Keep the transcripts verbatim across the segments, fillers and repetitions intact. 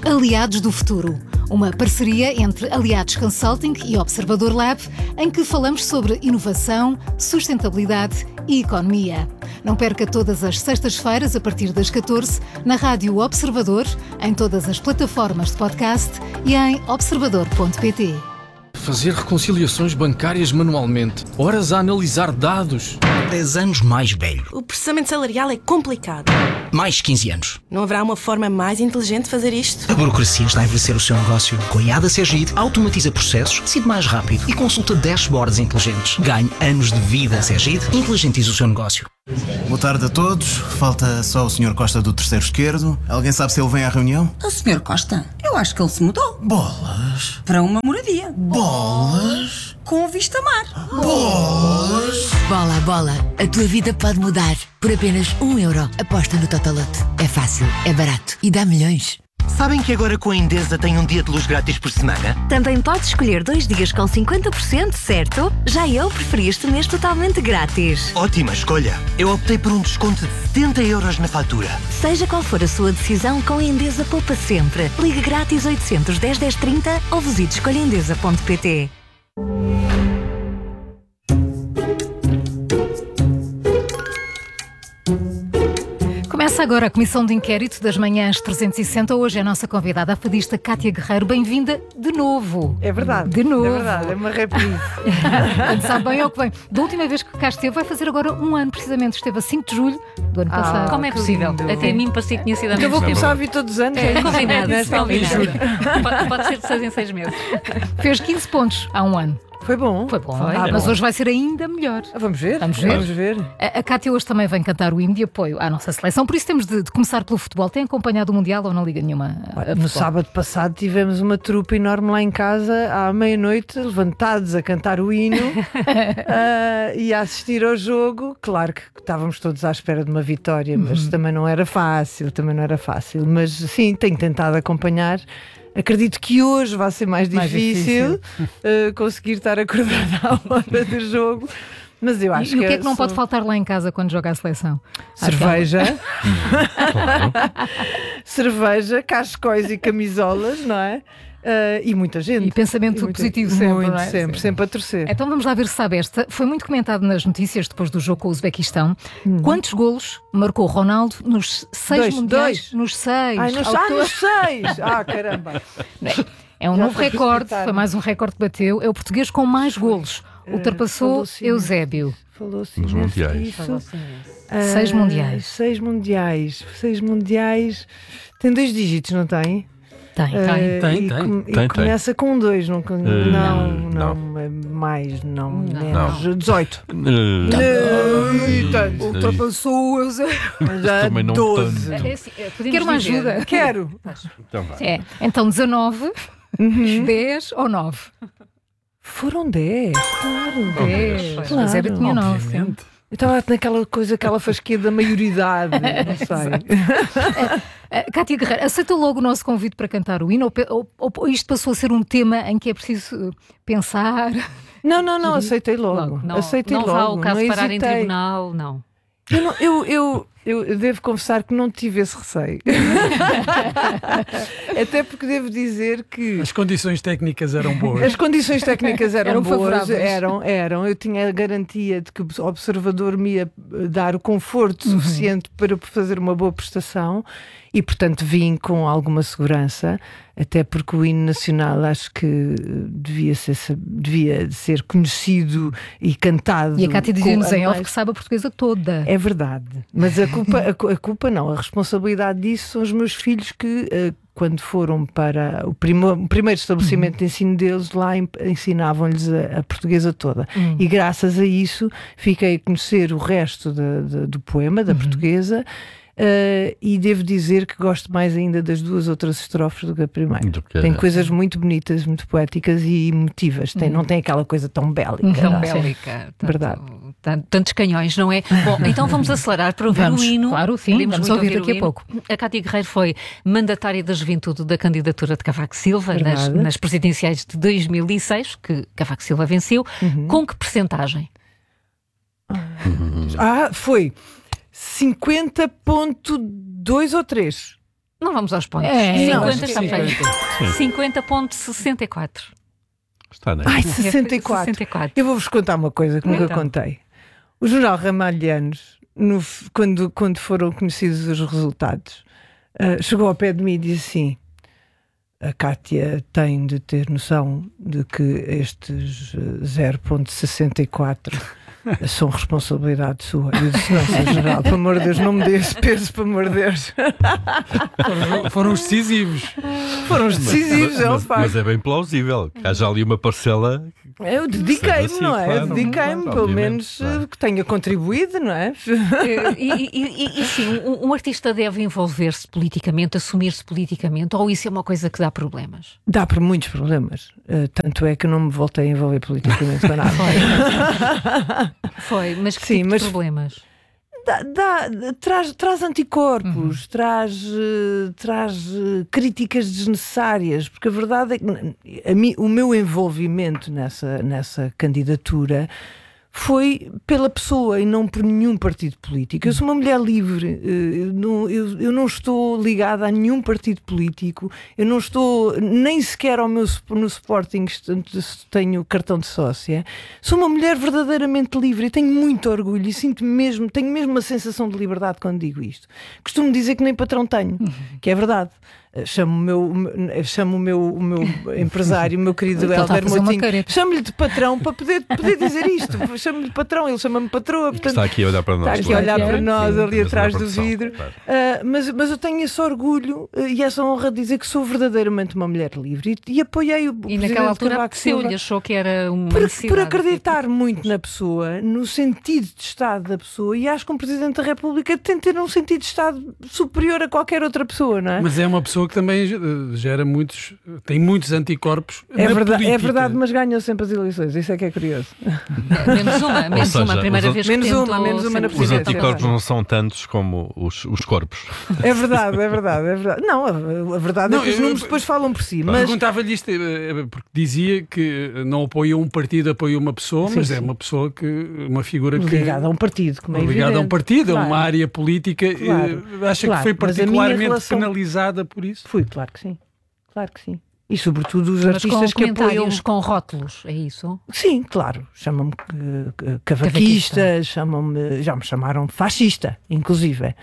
Aliados do Futuro, uma parceria entre Aliados Consulting e Observador Lab, em que falamos sobre inovação, sustentabilidade e economia. Não perca todas as sextas-feiras, a partir das catorze, na Rádio Observador, em todas as plataformas de podcast e em observador ponto pt. Fazer reconciliações bancárias manualmente, horas a analisar dados. dez anos mais velho. O processamento salarial é complicado. Mais quinze anos. Não haverá uma forma mais inteligente de fazer isto? A burocracia está a envelhecer o seu negócio. Com a I A D A Sergide, automatiza processos, decide mais rápido e consulta dashboards inteligentes. Ganhe anos de vida. Sergide, inteligentiza o seu negócio. Boa tarde a todos. Falta só o senhor Costa do terceiro esquerdo. Alguém sabe se ele vem à reunião? O senhor Costa? Eu acho que ele se mudou. Bolas. Para uma moradia. Bolas. Com vista a mar. Bolas. Bola, bola. A tua vida pode mudar. Por apenas um euro. Aposta no Totolote. É fácil, é barato e dá milhões. Sabem que agora com a Endesa tem um dia de luz grátis por semana? Também podes escolher dois dias com cinquenta por cento, certo? Já eu preferi este mês totalmente grátis. Ótima escolha! Eu optei por um desconto de setenta euros na fatura. Seja qual for a sua decisão, com a Endesa poupa sempre. Ligue grátis oitocentos, dez, dez, trinta ou visite escolha endesa ponto pt. Começa agora a Comissão de Inquérito das Manhãs trezentos e sessenta. Hoje é a nossa convidada, a fadista Cátia Guerreiro. Bem-vinda de novo. É verdade. De novo. É verdade, é uma reprise. Quando sabe bem ao que vem. Da última vez que cá esteve, vai fazer agora um ano, precisamente. Esteve a cinco de julho do ano Ah, passado. Como é possível? lindo. Até a mim parecia que tinha sido há Eu vou muito tempo. começar a vir todos os anos. É, isso? combinado, Nesta combinado. altura. Pode, pode ser de seis em seis meses. Fez quinze pontos há um ano. Foi bom. Foi bom. Foi. Ah, É mas bom. hoje vai ser ainda melhor. Ah, Vamos ver? Vamos ver? Vamos ver. A, a Cátia hoje também vem cantar o hino de apoio à nossa seleção. Por isso temos de, de começar pelo futebol. Tem acompanhado o Mundial ou não liga nenhuma a, a No futebol? sábado passado tivemos uma trupe enorme lá em casa, à meia-noite, levantados a cantar o hino ah, e a assistir ao jogo. Claro que estávamos todos à espera de uma vitória, mas Uhum. também não era fácil, também não era fácil. Mas sim, tenho tentado acompanhar. Acredito que hoje vai ser mais, Mais difícil, ah, conseguir estar acordado à hora do jogo. Mas eu acho E, e o que é que não só- pode faltar lá em casa quando joga a seleção? Cerveja, cerveja, cascóis e camisolas, não é? Ah, e muita gente. E pensamento muita- positivo sempre, muito, não é? sempre, Sim. sempre a torcer. Então vamos lá ver se sabe esta. Foi muito comentado nas notícias depois do jogo com o Uzbequistão. Quantos golos marcou Ronaldo nos seis Dois, mundiais? dois. Nos seis. Ai, nos, Ao ah, todo. nos seis! Ah, caramba! É um Já novo foi recorde, respeitar. foi mais um recorde que bateu. É o português com mais golos. Ultrapassou falou-se Eusébio. Falou-se Nos imenso mundiais. disso. Ah, Seis mundiais. Seis mundiais. Seis mundiais. Tem dois dígitos, não tem? Tem. Ah, tem, e tem. com- e Tem, tem. começa com dois, não, com- Eh, não, não. não, é mais, não, Não. menos, dezoito. Uh, Não, tanto. Ultrapassou o Eusébio. Já também não doze. tanto. É assim, é, podemos Quero uma dizer- ajuda. Quero. Então vai. É. Então dezanove, dez ou nove? Foram dez, claro. dez. Claro. O Eusébio tinha nove. Eu estava naquela coisa, aquela fasquia da maioridade, não sei. Uh, Cátia Guerreiro, aceitou logo o nosso convite para cantar o hino ou, pe- ou, ou isto passou a ser um tema em que é preciso uh, pensar? Não, não, não, aceitei logo. Não, aceitei não logo. vá ao caso não parar em hesitei. tribunal, não. Eu, não- eu, eu, eu devo confessar que não tive esse receio. Até porque devo dizer que As condições técnicas eram boas. as condições técnicas eram, Eram boas, favoráveis. eram, eram. Eu tinha a garantia de que o observador me ia dar o conforto suficiente para fazer uma boa prestação e, portanto, vim com alguma segurança, até porque o hino nacional acho que devia ser, devia ser conhecido e cantado. E a Cátia dizia-nos com a em off mais- que sabe a portuguesa toda. É verdade, mas a culpa, a, cu- a culpa não, a responsabilidade disso são os meus filhos que, eh, quando foram para o, primo- o primeiro estabelecimento de ensino deles, lá em- ensinavam-lhes a, a portuguesa toda. E graças a isso fiquei a conhecer o resto da- da- do poema, da portuguesa. Uh, e devo dizer que gosto mais ainda das duas outras estrofes do que a primeira. Do que- Tem coisas muito bonitas, muito poéticas e emotivas. Tem, Não tem aquela coisa tão bélica. Tão não é? bélica. Tanto- Verdade. tan- Tantos canhões, não é? Bom, então vamos acelerar para ouvir Vamos, o hino. claro, sim, Queremos vamos muito ouvir daqui o a hino. pouco. A Cátia Guerreiro foi mandatária da juventude da candidatura de Cavaco Silva nas, Verdade. nas presidenciais de dois mil e seis, que Cavaco Silva venceu. Com que percentagem? Ah, foi cinquenta ponto dois ou três. Não vamos aos pontos. É, cinquenta está cinquenta. feito. cinquenta vírgula sessenta e quatro. Está, né? Ai, sessenta e quatro. sessenta e quatro. Eu vou-vos contar uma coisa que nunca Então. contei. O jornal Ramalhianos, no, quando, quando foram conhecidos os resultados, uh, chegou ao pé de mim e disse assim: a Cátia tem de ter noção de que estes zero vírgula sessenta e quatro são responsabilidade sua. Eu disse: não, senhor General, pelo amor de Deus, não me dê esse peso, pelo amor de Deus. Foram, foram os decisivos. Foram os decisivos, mas, é um mas, facto. mas é bem plausível. Haja ali uma parcela. Eu dediquei-me, Assim, não é? claro, Eu dediquei-me, claro, pelo obviamente, menos, claro. eh, que tenha contribuído, não é? E, e, e, e sim, um, um artista deve envolver-se politicamente, assumir-se politicamente, ou isso é uma coisa que dá problemas? Dá por muitos problemas. Uh, tanto é que eu não me voltei a envolver politicamente com nada. Foi, mas que Sim, tipo mas- de problemas? Dá, dá- traz, traz anticorpos, traz, eh, traz eh, críticas desnecessárias, porque a verdade é que a mim, o meu envolvimento nessa, nessa candidatura foi pela pessoa e não por nenhum partido político. Eu sou uma mulher livre, eh, eu não, eu, eu não estou ligada a nenhum partido político, eu não estou nem sequer ao meu, sup- no Sporting, est- tenho cartão de sócia. Sou uma mulher verdadeiramente livre e tenho muito orgulho e sinto mesmo, tenho mesmo uma sensação de liberdade quando digo isto. Costumo dizer que nem patrão tenho, que é verdade. Eh, Chamo o meu, o meu- chamo o meu, o meu empresário, o meu querido Ele está a Helder fazer uma Moutinho, careta. chamo-lhe de patrão para poder, poder dizer isto. Chamo-lhe de patrão, ele chama-me patroa. Portanto, Está aqui a olhar para nós. está aqui a olhar claro. para nós, Sim, ali temos atrás uma do produção, vidro. claro. Ah, mas, mas eu tenho esse orgulho ah, e essa honra de dizer que sou verdadeiramente uma mulher livre e, e apoiei o, o E Presidente naquela altura Cavaco Silva apeteceu-lhe, achou que era uma por, necessidade. por acreditar muito na pessoa, no sentido de Estado da pessoa, e acho que um Presidente da República tem de ter um sentido de Estado superior a qualquer outra pessoa, não é? Mas é uma pessoa que também eh, gera muitos, tem muitos anticorpos. É na verdade, é política. verdade, mas ganham sempre as eleições, isso é que é curioso. Menos uma, menos seja, uma, a primeira os- vez que Menos tentou, uma, menos uma na sempre- Os presidência. anticorpos não são tantos como os, os corpos. É verdade, é verdade, é verdade. Não, a, a verdade Não, é que os eu- números depois falam por si, mas Perguntava-lhe isto eh, porque dizia que não apoia um partido, apoia uma pessoa, Sim, mas sim. é uma pessoa que, uma figura que ligada a um partido, como é ligada a um evidente. partido, a Claro. uma área política, eh, Claro, acha claro, que foi mas a minha particularmente relação- penalizada por isso? Fui, claro que sim. Claro que sim. E sobretudo os Mas artistas com que apoiam. comentários com rótulos, é isso? Sim, claro. Chamam-me eh, eh, cavaquista, chamam-me, já me chamaram fascista, inclusive.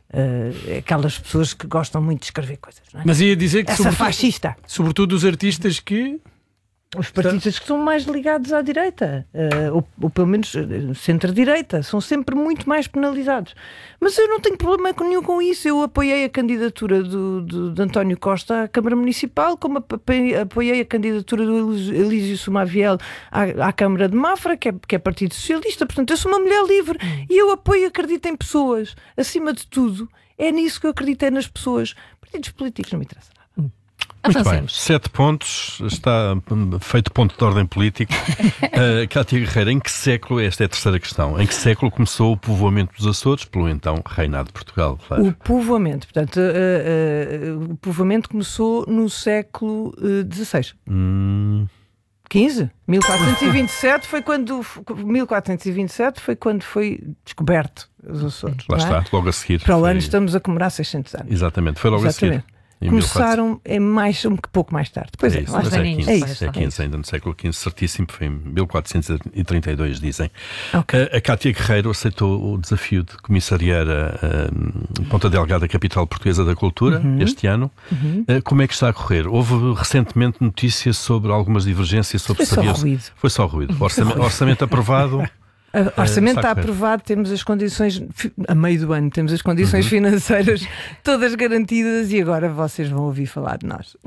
Eh, aquelas pessoas que gostam muito de escrever coisas, não é? Mas ia dizer que, Essa sobretudo, fascista. sobretudo os artistas que. Os partidos que são mais ligados à direita, eh, ou, ou pelo menos eh, centro-direita, são sempre muito mais penalizados. Mas eu não tenho problema com nenhum com isso. Eu apoiei a candidatura do, do, de António Costa à Câmara Municipal, como apoiei, apoiei a candidatura do Elísio Somaviel à, à Câmara de Mafra, que é, que é Partido Socialista. Portanto, eu sou uma mulher livre e eu apoio e acredito em pessoas. Acima de tudo, é nisso que eu acredito, é nas pessoas. Partidos políticos não me interessam. Muito bem, Avancemos. sete pontos, está hum, feito ponto de ordem político. uh, Cátia Guerreiro, em que século, esta é a terceira questão, em que século começou o povoamento dos Açores pelo então Reinado de Portugal? Claro. O povoamento, portanto, uh, uh, o povoamento começou no século uh, dezasseis. Hum, quinze? mil quatrocentos e vinte e sete foi quando mil quatrocentos e vinte e sete foi quando foi descoberto os Açores. lá não é? está, logo a seguir. Para o foi- ano estamos a comemorar seiscentos anos. Exatamente, foi logo Exatamente. a seguir. Em mil e quatrocentos. Começaram é mais, um pouco mais tarde. Pois é, É isso, lá mas está. é quinze, É isso. é quinze ainda no século quinze, certíssimo, foi em mil quatrocentos e trinta e dois, dizem. Ok. A, a Cátia Guerreiro aceitou o desafio de comissariar a, a Ponta Delgada, capital portuguesa da cultura, Uhum. este ano. Uhum. Uh, Como é que está a correr? Houve recentemente notícias sobre algumas divergências sobre Foi só sabia- ruído. Foi só ruído. Orçamento, orçamento aprovado. O orçamento está está a correr. aprovado, temos as condições, fi- a meio do ano, temos as condições Uhum. financeiras todas garantidas e agora vocês vão ouvir falar de nós.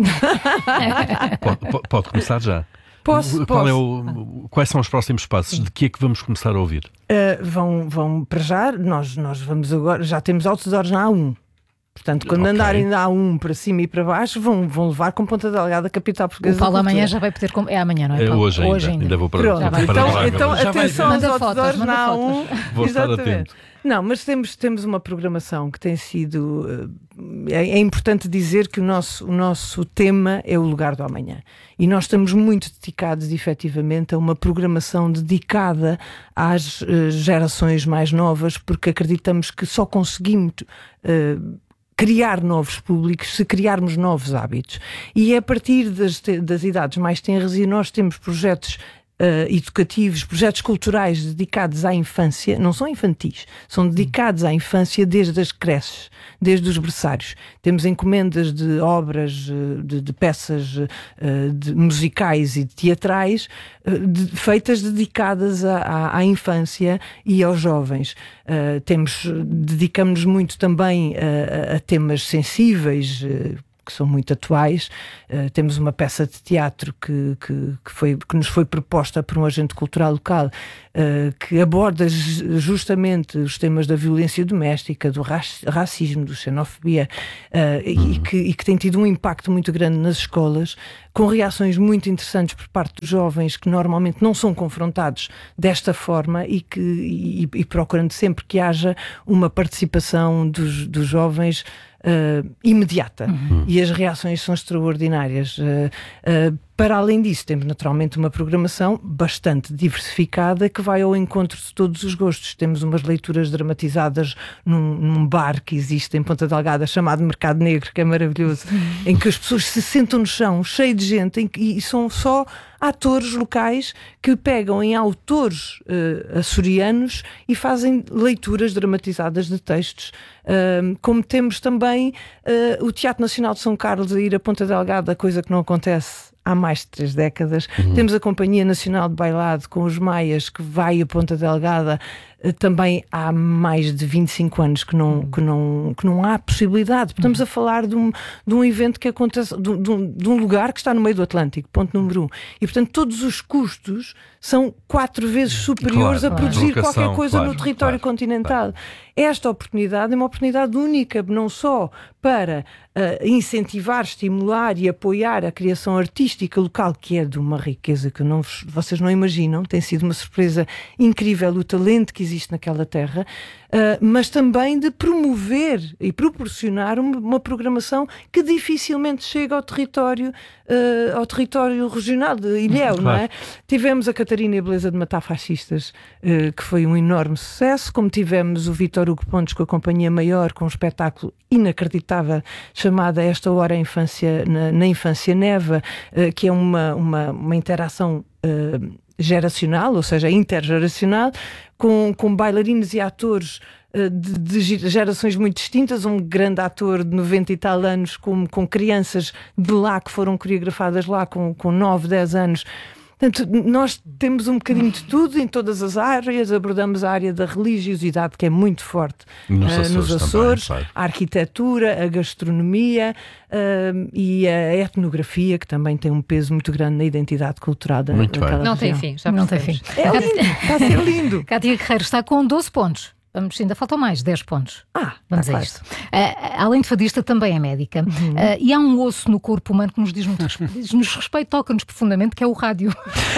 Pode, pode- pode começar já. Posso, Qual posso. é o, quais são os próximos passos? De que é que vamos começar a ouvir? Uh, vão, vão para já, nós, nós vamos agora, já temos outdoors na A um. Portanto, quando Ok. andarem da A um para cima e para baixo, vão, vão levar com Ponta Delgada a capital O portuguesa. Paulo da amanhã cultura. já vai poder. Com... É amanhã, não é? É Paulo? hoje ainda. ainda. vou para, Pronto, Já vai. para então, Braga. então Já vai atenção ver. aos Manda fotos, outdoors manda na A um. fotos. Vou estar Exatamente. atento. Não, mas temos, temos uma programação que tem sido. eh, É, é importante dizer que o nosso, o nosso tema é o lugar do amanhã. E nós estamos muito dedicados, efetivamente, a uma programação dedicada às eh, gerações mais novas, porque acreditamos que só conseguimos. eh, criar novos públicos se criarmos novos hábitos. E é a partir das, das idades mais tenras e nós temos projetos Uh, educativos, projetos culturais dedicados à infância, não são infantis, são dedicados à infância desde as creches, desde os berçários. Temos encomendas de obras, de, de peças uh, de musicais e de teatrais uh, de, feitas dedicadas à, à, à infância e aos jovens. Uh, temos, dedicamos-nos muito também a, a temas sensíveis, uh, que são muito atuais. Uh, temos uma peça de teatro que, que, que, foi, que nos foi proposta por um agente cultural local uh, que aborda justamente os temas da violência doméstica, do raci- racismo, do xenofobia uh, uhum. e, que, e que tem tido um impacto muito grande nas escolas, com reações muito interessantes por parte dos jovens que normalmente não são confrontados desta forma e, que, e, e procurando sempre que haja uma participação dos, dos jovens Uh, imediata, uhum. e as reações são extraordinárias. Uh, uh, para além disso, temos naturalmente uma programação bastante diversificada que vai ao encontro de todos os gostos. Temos umas leituras dramatizadas num, num bar que existe em Ponta Delgada chamado Mercado Negro, que é maravilhoso, uhum. em que as pessoas se sentam no chão, cheio de gente, em que, e são só atores locais que pegam em autores uh, açorianos e fazem leituras dramatizadas de textos. Uh, como temos também uh, o Teatro Nacional de São Carlos a ir a Ponta Delgada, coisa que não acontece há mais de três décadas. Uhum. Temos a Companhia Nacional de Bailado com os Maias, que vai a Ponta Delgada uh, também há mais de vinte e cinco anos que não, uhum. que não, que não há possibilidade. Estamos uhum. a falar de um, de um evento que acontece, de, de, um, de um lugar que está no meio do Atlântico, ponto número um. E, portanto, todos os custos são quatro vezes superiores claro, a produzir claro. qualquer coisa claro, no território claro, continental. Claro. Esta oportunidade é uma oportunidade única, não só para uh, incentivar, estimular e apoiar a criação artística local, que é de uma riqueza que não, vocês não imaginam, tem sido uma surpresa incrível o talento que existe naquela terra, uh, mas também de promover e proporcionar uma, uma programação que dificilmente chega ao território, uh, ao território regional de Ilhéu, claro. não é? Tivemos a Catarina e a Beleza de Matar Fascistas, uh, que foi um enorme sucesso, como tivemos o Vítor Hugo Pontes com a Companhia Maior, com um espetáculo inacreditável chamado Esta Hora Infância, na, na Infância Neva, uh, que é uma, uma, uma interação uh, geracional, ou seja, intergeracional, com, com bailarinos e atores uh, de, de gerações muito distintas, um grande ator de noventa e tal anos, com, com crianças de lá que foram coreografadas lá com, com nove, dez anos. Portanto, nós temos um bocadinho de tudo em todas as áreas, abordamos a área da religiosidade, que é muito forte nos uh, Açores, nos Açores também, a arquitetura, a gastronomia uh, e a etnografia, que também tem um peso muito grande na identidade cultural da muito daquela bem. Não região. tem fim, já não tem fim. É lindo, está a ser lindo. Cátia Guerreiro está com doze pontos. Vamos, ainda faltam mais dez pontos. Ah, vamos tá a claro. isto. Uh, além de fadista, também é médica. Uhum. Uh, e há um osso no corpo humano que nos diz muito nos respeito, toca-nos profundamente, que é o rádio.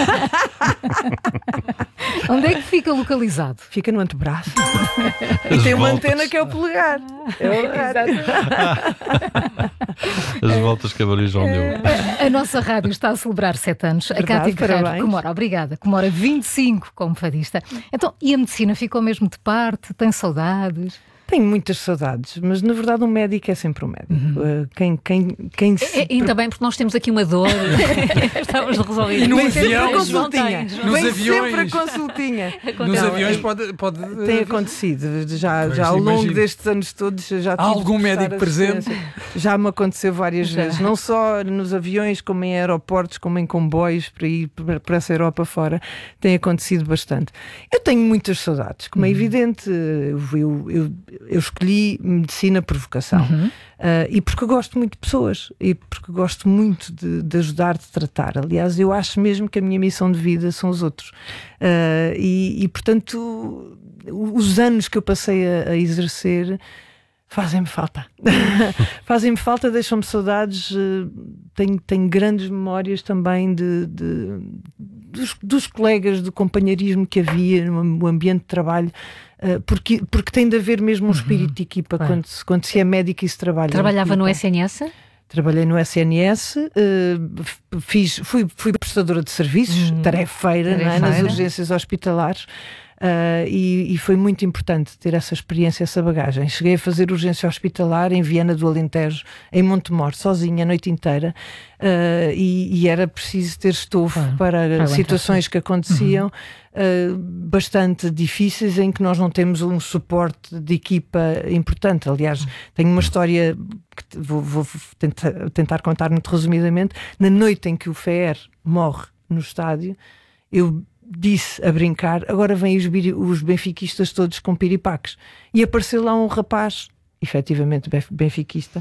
Onde é que fica localizado? Fica no antebraço. E tem uma antena que é o polegar. É o rádio. As voltas que a Maria João deu. A, a nossa rádio está a celebrar sete anos. Verdade, a Cátia Guerreiro parabéns. comemora, obrigada, comemora vinte e cinco como fadista. Então, e a medicina ficou mesmo de parte? Tem saudades? Tenho muitas saudades, mas na verdade um médico é sempre um médico. Uhum. Uh, quem, quem, quem se... é, ainda bem, porque nós temos aqui uma dor. Estamos a resolver. E no Vem avião, sempre a consultinha. Nos Vem aviões. sempre a consultinha. Nos Não, aviões é, pode, pode... Tem acontecido. Já, já ao imagino. longo destes anos todos já Há algum médico presente? Já me aconteceu várias Já. vezes. Não só nos aviões, como em aeroportos, como em comboios para ir para essa Europa fora. Tem acontecido bastante. Eu tenho muitas saudades. Como é uhum. evidente, eu, eu, eu escolhi medicina por vocação. Uhum. Uh, e porque eu gosto muito de pessoas e porque gosto muito de, de ajudar, de tratar. Aliás, eu acho mesmo que a minha missão de vida são os outros. Uh, e, e, portanto, os anos que eu passei a, a exercer fazem-me falta. Fazem-me falta, deixam-me saudades. Uh, tenho, tenho grandes memórias também de, de, dos, dos colegas, do companheirismo que havia no ambiente de trabalho. Porque, porque tem de haver mesmo um espírito uhum, de equipa claro. quando, se, quando se é médico e se trabalha. Trabalhava no S N S? Trabalhei no S N S, uh, fiz, fui, fui prestadora de serviços, uhum. tarefeira, tarefeira. Não é? Nas urgências hospitalares. Uh, e, e foi muito importante ter essa experiência, essa bagagem. Cheguei a fazer urgência hospitalar em Viana do Alentejo, em Montemor, sozinha a noite inteira, uh, e, e era preciso ter estofo ah, para situações que aconteciam uhum. uh, bastante difíceis, em que nós não temos um suporte de equipa importante. Aliás, tenho uma história que vou, vou tentar, tentar contar muito resumidamente. Na noite em que o F E R morre no estádio, eu disse a brincar, agora vêm os, os benfiquistas todos com piripaques, e apareceu lá um rapaz, efetivamente benfiquista,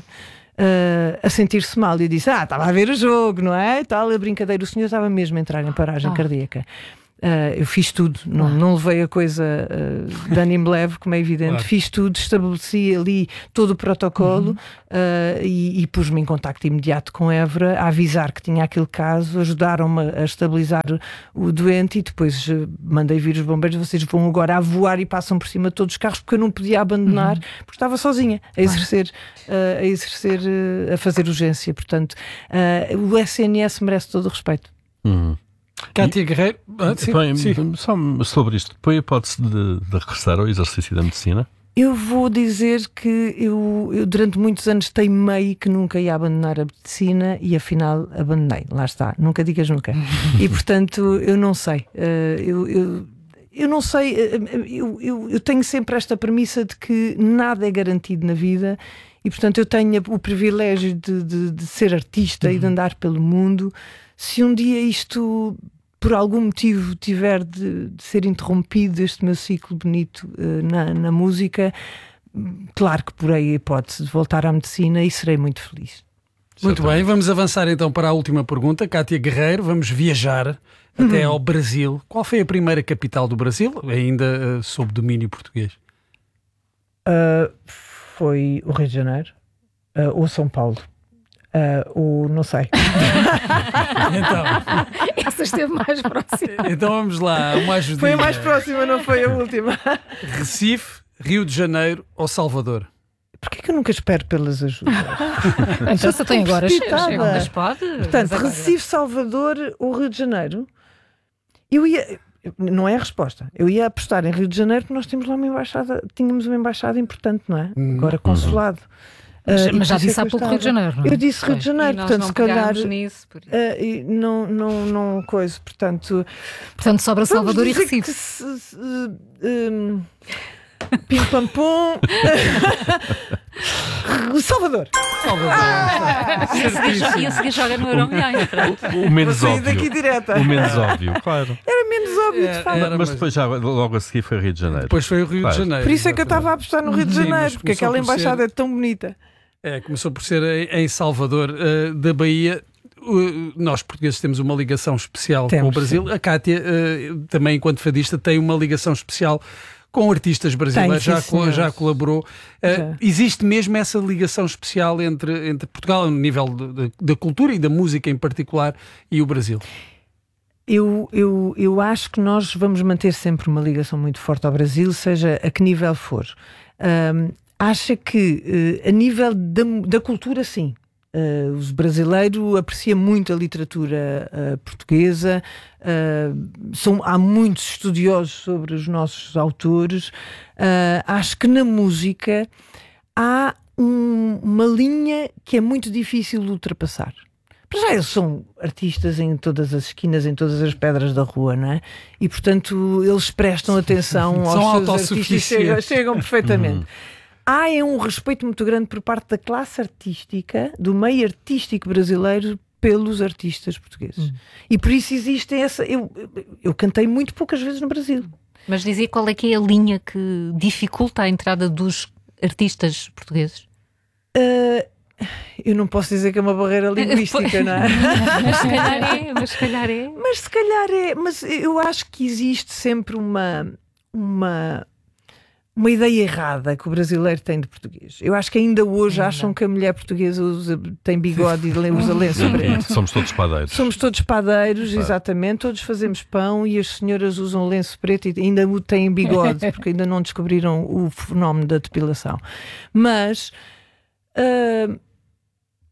uh, a sentir-se mal, e disse, ah, estava a ver o jogo, não é? Tal, a brincadeira, o senhor estava mesmo a entrar em paragem oh. cardíaca. Uh, eu fiz tudo, não, não levei a coisa uh, de ânimo leve, como é evidente, claro. Fiz tudo, estabeleci ali todo o protocolo uhum. uh, e, e pus-me em contacto imediato com Évora, a avisar que tinha aquele caso, ajudaram-me a estabilizar o doente, e depois uh, mandei vir os bombeiros, vocês vão agora a voar e passam por cima de todos os carros, porque eu não podia abandonar, uhum. porque estava sozinha a exercer, uh, a, exercer uh, a fazer urgência. Portanto, uh, o S N S merece todo o respeito. Uhum. Cátia Guerreiro, ah, sim, Bem, sim. Só sobre isto, põe a hipótese de, de regressar ao exercício da medicina? Eu vou dizer que eu, eu durante muitos anos teimei que nunca ia abandonar a medicina, e afinal abandonei, lá está, nunca digas nunca. E portanto eu não sei, uh, eu, eu, eu não sei, eu, eu, eu tenho sempre esta premissa de que nada é garantido na vida, e portanto eu tenho o privilégio de, de, de ser artista uhum. e de andar pelo mundo. Se um dia isto, por algum motivo, tiver de, de ser interrompido, este meu ciclo bonito uh, na, na música, claro que porei a hipótese de voltar à medicina, e serei muito feliz. Muito bem, vamos avançar então para a última pergunta. Cátia Guerreiro, vamos viajar uhum. até ao Brasil. Qual foi a primeira capital do Brasil, ainda uh, sob domínio português? Uh, foi o Rio de Janeiro, uh, ou São Paulo. Uh, o não sei. Então, essa esteve mais próxima. Então vamos lá, uma ajudinha. Foi a mais próxima, não foi a última. Recife, Rio de Janeiro ou Salvador? Porquê que eu nunca espero pelas ajudas? Então você tem agora mas pode. Portanto, Recife, Salvador ou Rio de Janeiro? Eu ia... Não é a resposta. Eu ia apostar em Rio de Janeiro, porque nós temos lá uma embaixada, tínhamos uma embaixada importante, não é? Hum. Agora consulado. Mas, uh, mas já disse há pouco Rio de Janeiro, não é? Eu disse Rio de Janeiro, portanto, se calhar. Nisso, por uh, e não, não, não coisa, portanto. Portanto, sobra Salvador e Recife. Se, se, um, pim pam pum. Salvador. Salvador. Ah, e a seguir joga no Euromilhões. O, o menos óbvio. Daqui direta. O menos óbvio, claro. Era menos óbvio, é, de facto. Mas, mas depois já logo a seguir foi Rio de Janeiro. Depois foi o Rio claro. de Janeiro. Por isso é que eu estava a apostar no Rio de Janeiro, sim, porque aquela embaixada ser... é tão bonita. É, começou por ser em Salvador uh, da Bahia. Uh, nós portugueses temos uma ligação especial temos, com o Brasil. Sim. A Cátia, uh, também enquanto fadista, tem uma ligação especial com artistas brasileiros, tem, já, sim, já colaborou. Uh, já. Existe mesmo essa ligação especial entre, entre Portugal, no nível da cultura e da música em particular, e o Brasil? Eu, eu, eu acho que nós vamos manter sempre uma ligação muito forte ao Brasil, seja a que nível for. Um, acho que uh, a nível da, da cultura, sim. Uh, os brasileiros apreciam muito a literatura uh, portuguesa, uh, são, há muitos estudiosos sobre os nossos autores. Uh, acho que na música há um, uma linha que é muito difícil de ultrapassar. Para já eles são artistas em todas as esquinas, em todas as pedras da rua, não é? E portanto eles prestam atenção aos seus artistas e chegam, chegam perfeitamente. Uhum. Há é um respeito muito grande por parte da classe artística, do meio artístico brasileiro, pelos artistas portugueses. Hum. E por isso existe essa... Eu, eu cantei muito poucas vezes no Brasil. Mas dizia qual é que é a linha que dificulta a entrada dos artistas portugueses? Uh, eu não posso dizer que é uma barreira linguística, não é? Mas se calhar é, mas se calhar é. Mas se calhar é. Mas eu acho que existe sempre uma... uma uma ideia errada que o brasileiro tem de português. Eu acho que ainda hoje é acham que a mulher portuguesa usa, tem bigode e usa lenço preto. Somos todos padeiros. Somos todos padeiros, exatamente. Todos fazemos pão e as senhoras usam lenço preto e ainda têm bigode, porque ainda não descobriram o fenómeno da depilação. Mas... Uh, e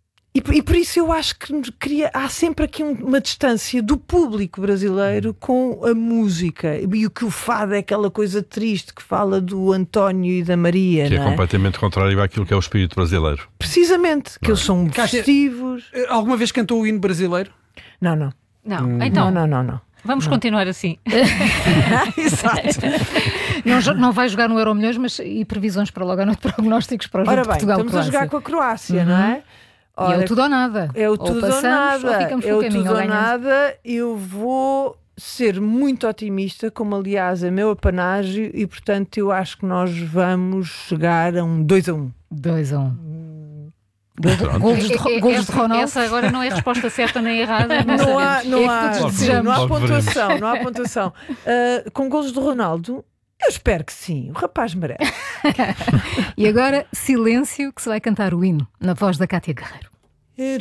e por isso eu acho que queria, há sempre aqui um, uma distância do público brasileiro com a música. E o que o fado é aquela coisa triste que fala do António e da Maria. Que não é, é completamente contrário àquilo que é o espírito brasileiro. Precisamente, que não eles é? são Cátia, festivos. Alguma vez cantou o hino brasileiro? Não, não. Não, Hum. então. Não, não, não. não. Vamos não. continuar assim. Exato. Não, não vai jogar no Euro Milhões, mas e previsões para logo à noite, prognósticos para o jogo Ora de bem, Portugal. estamos a jogar com a Croácia, uhum. não é? Ora, e é o tudo ou nada. É o ou tudo passamos, ou nada. ou ficamos é pelo o caminho, tudo ou ou nada. Eu vou ser muito otimista, como aliás é meu apanágio, e portanto eu acho que nós vamos chegar a um dois a um. dois a um. Golos de, golos de Ronaldo. Essa agora não é a resposta certa nem errada. Não, não há, não, é há, não há pontuação, não há pontuação. Uh, com golos de Ronaldo, eu espero que sim. O rapaz merece. E agora, silêncio, que se vai cantar o hino na voz da Cátia Guerreiro.